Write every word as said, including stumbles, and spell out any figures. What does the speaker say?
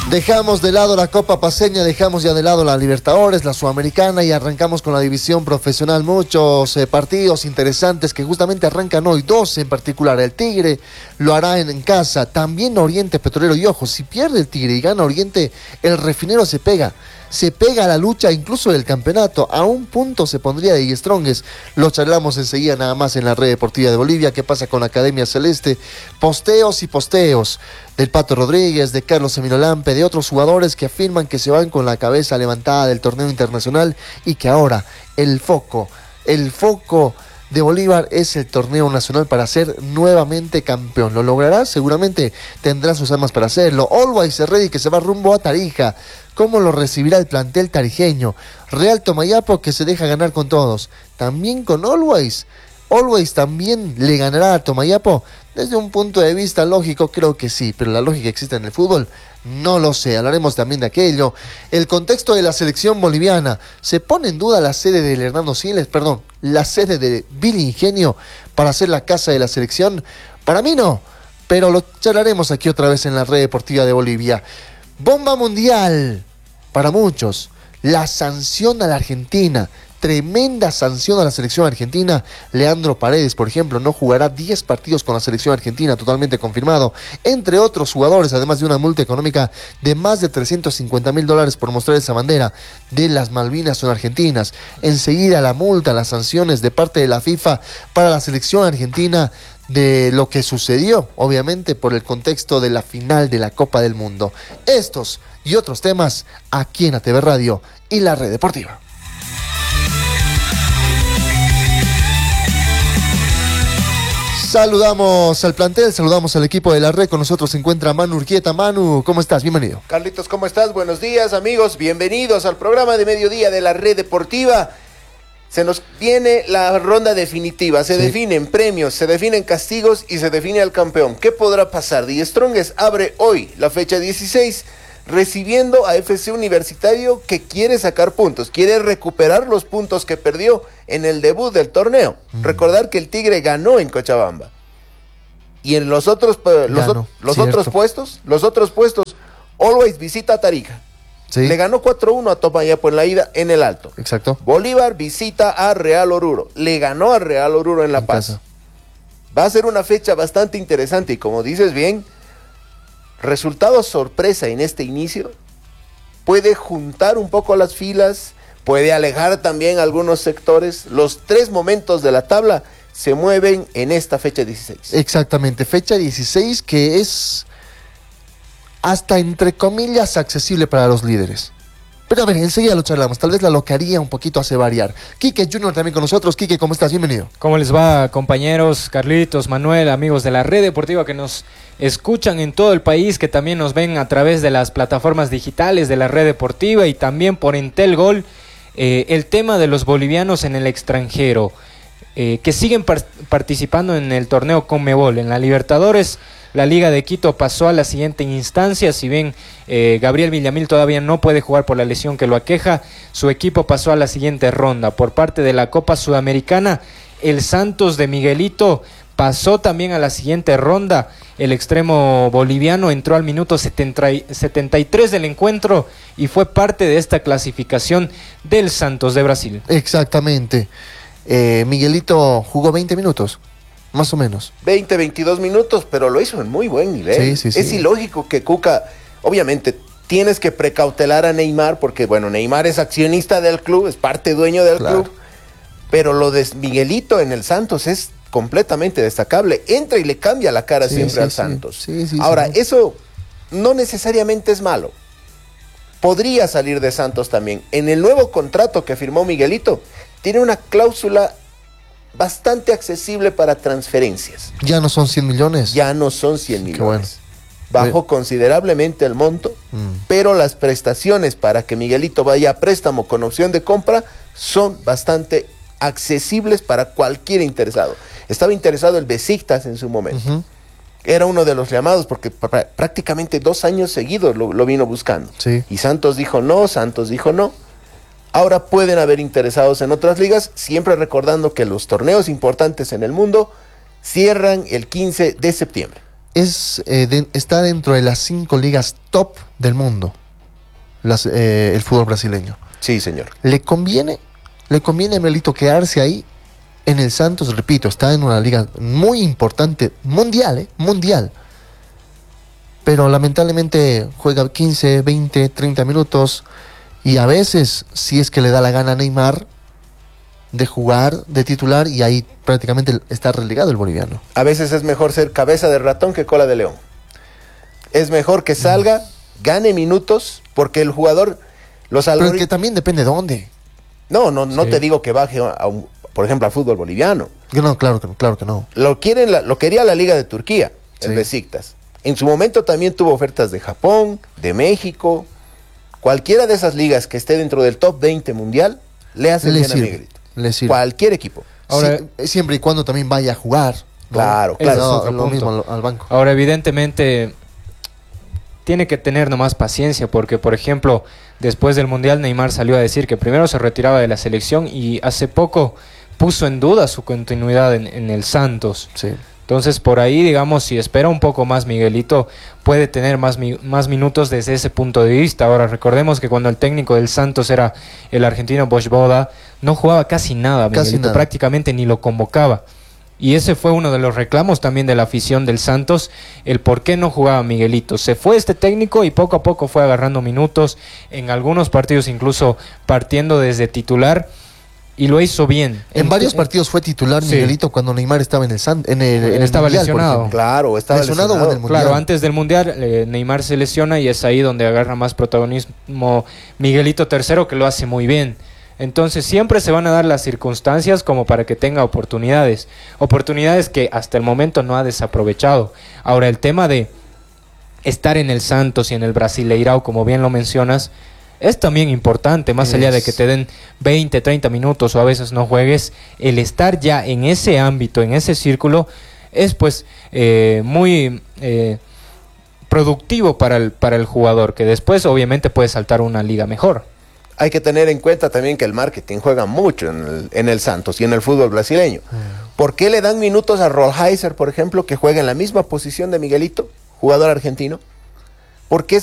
Dejamos de lado la Copa Paceña, dejamos ya de lado la Libertadores, la Sudamericana y arrancamos con la división profesional. Muchos eh, partidos interesantes que justamente arrancan hoy, dos en particular. El Tigre lo hará en, en casa, también Oriente Petrolero. Y ojo, si pierde el Tigre y gana Oriente, el Refinero se pega. Se pega a la lucha incluso del campeonato. A un punto se pondría de Strongest. Lo charlamos enseguida nada más en la Red Deportiva de Bolivia. ¿Qué pasa con la Academia Celeste? Posteos y posteos del Pato Rodríguez, de Carlos Emilio Lampe, de otros jugadores que afirman que se van con la cabeza levantada del torneo internacional y que ahora el foco, el foco de Bolívar es el torneo nacional para ser nuevamente campeón. ¿Lo logrará? Seguramente tendrá sus armas para hacerlo. Always Ready, que se va rumbo a Tarija. ¿Cómo lo recibirá el plantel tarijeño? Real Tomayapo, que se deja ganar con todos. También con Always. Always también le ganará a Tomayapo. Desde un punto de vista lógico, creo que sí, pero la lógica existe en el fútbol, no lo sé. Hablaremos también de aquello. El contexto de la selección boliviana. ¿Se pone en duda la sede del Hernando Siles, perdón, la sede de Billy Ingenio para ser la casa de la selección? Para mí no, pero lo charlaremos aquí otra vez en la Red Deportiva de Bolivia. Bomba mundial para muchos. La sanción a la Argentina. Tremenda sanción a la selección argentina. Leandro Paredes, por ejemplo, no jugará diez partidos con la selección argentina, totalmente confirmado. Entre otros jugadores, además de una multa económica de más de trescientos cincuenta mil dólares por mostrar esa bandera de las Malvinas son argentinas. Enseguida la multa, las sanciones de parte de la FIFA para la selección argentina de lo que sucedió, obviamente, por el contexto de la final de la Copa del Mundo. Estos y otros temas aquí en A T V Radio y la Red Deportiva. Saludamos al plantel, saludamos al equipo de la red. Con nosotros se encuentra Manu Urquieta. Manu, ¿cómo estás? Bienvenido. Carlitos, ¿cómo estás? Buenos días, amigos. Bienvenidos al programa de mediodía de la Red Deportiva. Se nos viene la ronda definitiva. Se sí. definen premios, se definen castigos y se define al campeón. ¿Qué podrá pasar? The Strongest abre hoy la fecha dieciséis, recibiendo a F C Universitario, que quiere sacar puntos, quiere recuperar los puntos que perdió en el debut del torneo. Mm. Recordar que el Tigre ganó en Cochabamba. Y en los otros los, Gano, los otros puestos, los otros puestos, Always visita a Tarija. Sí. Le ganó cuatro uno a Tomayapo en la ida en el Alto. Exacto. Bolívar visita a Real Oruro. Le ganó a Real Oruro en La Paz. En Va a ser una fecha bastante interesante y, como dices bien, resultado sorpresa en este inicio, puede juntar un poco las filas, puede alejar también algunos sectores. Los tres momentos de la tabla se mueven en esta fecha dieciséis. Exactamente, fecha dieciséis, que es hasta entre comillas accesible para los líderes. Pero a ver, enseguida lo charlamos. Tal vez la locaría un poquito hace variar. Quique Junior también con nosotros. Quique, ¿cómo estás? Bienvenido. ¿Cómo les va, compañeros? Carlitos, Manuel, amigos de la Red Deportiva que nos escuchan en todo el país, que también nos ven a través de las plataformas digitales de la Red Deportiva y también por Entel Gol. Eh, el tema de los bolivianos en el extranjero, eh, que siguen par- participando en el torneo Conmebol, en la Libertadores. La Liga de Quito pasó a la siguiente instancia. Si bien eh, Gabriel Villamil todavía no puede jugar por la lesión que lo aqueja, su equipo pasó a la siguiente ronda. Por parte de la Copa Sudamericana, el Santos de Miguelito pasó también a la siguiente ronda. El extremo boliviano entró al minuto setenta y tres del encuentro y fue parte de esta clasificación del Santos de Brasil. Exactamente. Eh, Miguelito jugó veinte minutos. Más o menos. veinte, veintidós minutos, pero lo hizo en muy buen nivel. Sí, sí, es sí. ilógico que Cuca, obviamente, tienes que precautelar a Neymar, porque, bueno, Neymar es accionista del club, es parte dueño del claro. club, pero lo de Miguelito en el Santos es completamente destacable. Entra y le cambia la cara sí, siempre sí, al sí. Santos. Sí, sí, Ahora, sí. eso no necesariamente es malo. Podría salir de Santos también. En el nuevo contrato que firmó Miguelito, tiene una cláusula bastante accesible para transferencias. Ya no son cien millones. Ya no son cien millones. Bueno. Bajó considerablemente el monto, mm. pero las prestaciones para que Miguelito vaya a préstamo con opción de compra son bastante accesibles para cualquier interesado. Estaba interesado el Besiktas en su momento. Uh-huh. Era uno de los llamados porque pr- prácticamente dos años seguidos lo, lo vino buscando. Sí. Y Santos dijo no, Santos dijo no. Ahora pueden haber interesados en otras ligas, siempre recordando que los torneos importantes en el mundo cierran el quince de septiembre. es, eh, de, está dentro de las cinco ligas top del mundo, las, eh, el fútbol brasileño. Sí, señor. ¿Le conviene, le conviene a Miguelito quedarse ahí en el Santos? Repito, está en una liga muy importante, mundial, ¿eh? Mundial. Pero lamentablemente juega quince, veinte, treinta minutos y a veces, si es que le da la gana a Neymar de jugar de titular, y ahí prácticamente está relegado el boliviano. A veces es mejor ser cabeza de ratón que cola de león. Es mejor que salga, gane minutos, porque el jugador... los Pero algorit- es que también depende de dónde. No, no, no Sí. te digo que baje, a un- por ejemplo, al fútbol boliviano. Que no, claro que no, claro que no. Lo, quieren la- lo quería la Liga de Turquía, el Sí. Besiktas. En su momento también tuvo ofertas de Japón, de México. Cualquiera de esas ligas que esté dentro del top veinte mundial, le hace Le bien a sirve, Miguelito. le sirve. Cualquier equipo. Ahora- Sí, siempre y cuando también vaya a jugar, ¿no? Claro, Ese claro. es No, otro lo punto. mismo al, al banco. Ahora, evidentemente, tiene que tener nomás paciencia, porque, por ejemplo, después del Mundial, Neymar salió a decir que primero se retiraba de la selección y hace poco puso en duda su continuidad en, en el Santos. Sí. Entonces, por ahí, digamos, si espera un poco más, Miguelito puede tener más, mi- más minutos desde ese punto de vista. Ahora, recordemos que cuando el técnico del Santos era el argentino Boschboda, no jugaba casi nada, Casi Miguelito, nada. prácticamente ni lo convocaba. Y ese fue uno de los reclamos también de la afición del Santos, el por qué no jugaba Miguelito. Se fue este técnico y poco a poco fue agarrando minutos, en algunos partidos incluso partiendo desde titular, y lo hizo bien. En varios partidos fue titular Sí. Miguelito cuando Neymar estaba en el San, en el, en el Estaba Mundial, por lesionado. ejemplo. Claro, estaba Lesionado lesionado. o en el Mundial. Claro, antes del Mundial eh, Neymar se lesiona y es ahí donde agarra más protagonismo Miguelito tercero, que lo hace muy bien. Entonces siempre se van a dar las circunstancias como para que tenga oportunidades. Oportunidades que hasta el momento no ha desaprovechado. Ahora, el tema de estar en el Santos y en el Brasileirao, como bien lo mencionas, es también importante, más allá de Es. que te den veinte, treinta minutos o a veces no juegues, el estar ya en ese ámbito, en ese círculo, es pues eh, muy eh, productivo para el, para el jugador, que después obviamente puede saltar a una liga mejor. Hay que tener en cuenta también que el marketing juega mucho en el, en el Santos y en el fútbol brasileño. ¿Por qué le dan minutos a Rolheiser, por ejemplo, que juega en la misma posición de Miguelito, jugador argentino? Porque es